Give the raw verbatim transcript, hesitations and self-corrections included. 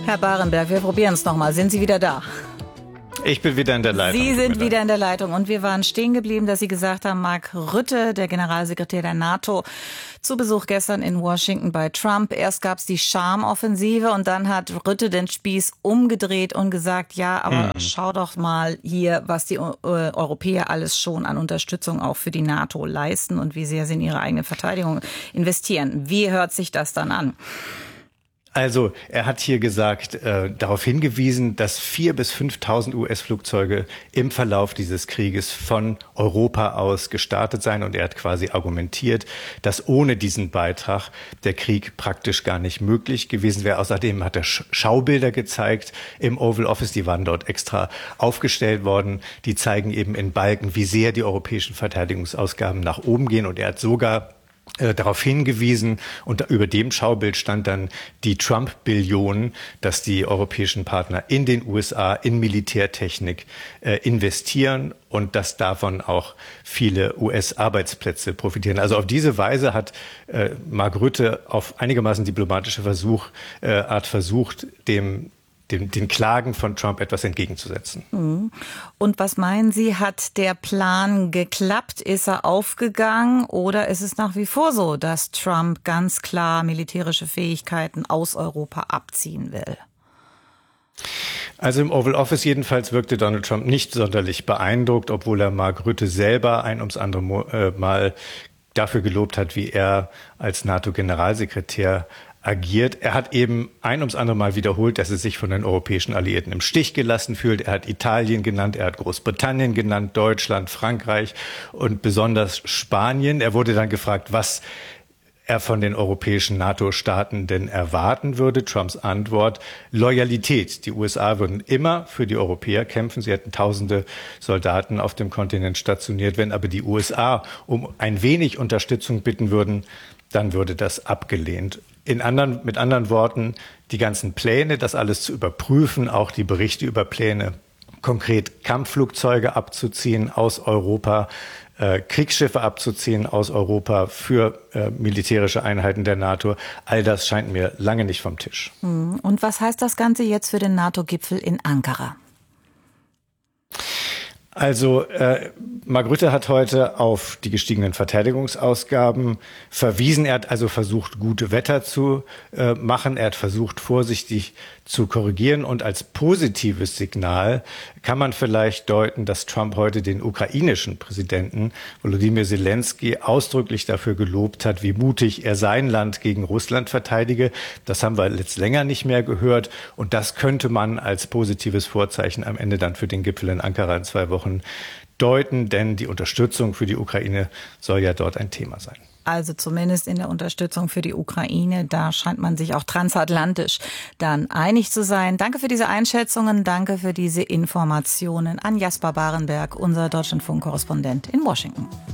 Herr Barenberg, wir probieren es nochmal. Sind Sie wieder da? Ich bin wieder in der Leitung. Sie sind wieder in der Leitung und wir waren stehen geblieben, dass Sie gesagt haben, Mark Rutte, der Generalsekretär der NATO, zu Besuch gestern in Washington bei Trump. Erst gab es die Charmoffensive und dann hat Rutte den Spieß umgedreht und gesagt, ja, aber hm. schau doch mal hier, was die äh, Europäer alles schon an Unterstützung auch für die NATO leisten und wie sehr sie in ihre eigene Verteidigung investieren. Wie hört sich das dann an? Also er hat hier gesagt, äh, darauf hingewiesen, dass viertausend bis fünftausend U S-Flugzeuge im Verlauf dieses Krieges von Europa aus gestartet seien. Und er hat quasi argumentiert, dass ohne diesen Beitrag der Krieg praktisch gar nicht möglich gewesen wäre. Außerdem hat er Schaubilder gezeigt im Oval Office, die waren dort extra aufgestellt worden. Die zeigen eben in Balken, wie sehr die europäischen Verteidigungsausgaben nach oben gehen. Und er hat sogar Äh, darauf hingewiesen, und über dem Schaubild stand dann die Trump-Billionen, dass die europäischen Partner in den U S A in Militärtechnik äh, investieren und dass davon auch viele U S-Arbeitsplätze profitieren. Also auf diese Weise hat äh, Mark Rutte auf einigermaßen diplomatische Versuch, äh, Art versucht, dem Den, den Klagen von Trump etwas entgegenzusetzen. Und was meinen Sie, hat der Plan geklappt? Ist er aufgegangen oder ist es nach wie vor so, dass Trump ganz klar militärische Fähigkeiten aus Europa abziehen will? Also im Oval Office jedenfalls wirkte Donald Trump nicht sonderlich beeindruckt, obwohl er Mark Rutte selber ein ums andere Mal dafür gelobt hat, wie er als NATO-Generalsekretär agiert. Er hat eben ein ums andere Mal wiederholt, dass er sich von den europäischen Alliierten im Stich gelassen fühlt. Er hat Italien genannt, er hat Großbritannien genannt, Deutschland, Frankreich und besonders Spanien. Er wurde dann gefragt, was er von den europäischen NATO-Staaten denn erwarten würde. Trumps Antwort: Loyalität. Die U S A würden immer für die Europäer kämpfen. Sie hätten tausende Soldaten auf dem Kontinent stationiert. Wenn aber die U S A um ein wenig Unterstützung bitten würden, dann würde das abgelehnt. In anderen, mit anderen Worten, die ganzen Pläne, das alles zu überprüfen, auch die Berichte über Pläne, konkret Kampfflugzeuge abzuziehen aus Europa, äh, Kriegsschiffe abzuziehen aus Europa für äh, militärische Einheiten der NATO, all das scheint mir lange nicht vom Tisch. Und was heißt das Ganze jetzt für den NATO-Gipfel in Ankara? Also äh, Mark Rutte hat heute auf die gestiegenen Verteidigungsausgaben verwiesen. Er hat also versucht, gute Wetter zu äh, machen. Er hat versucht, vorsichtig zu korrigieren. Und als positives Signal kann man vielleicht deuten, dass Trump heute den ukrainischen Präsidenten Volodymyr Zelensky ausdrücklich dafür gelobt hat, wie mutig er sein Land gegen Russland verteidige. Das haben wir jetzt länger nicht mehr gehört. Und das könnte man als positives Vorzeichen am Ende dann für den Gipfel in Ankara in zwei Wochen deuten, denn die Unterstützung für die Ukraine soll ja dort ein Thema sein. Also zumindest in der Unterstützung für die Ukraine, da scheint man sich auch transatlantisch dann einig zu sein. Danke für diese Einschätzungen, danke für diese Informationen an Jasper Barenberg, unser Deutschlandfunk-Korrespondent in Washington.